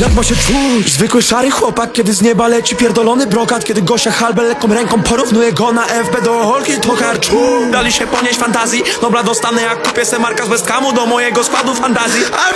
Jak ma się czuć zwykły szary chłopak, kiedy z nieba leci pierdolony brokat? Kiedy gościa halbę lekką ręką porównuje go na FB do Holki, to karczu. Dali się ponieść fantazji, dobra dostanę jak kupię se marka z West Hamu do mojego składu fantazji.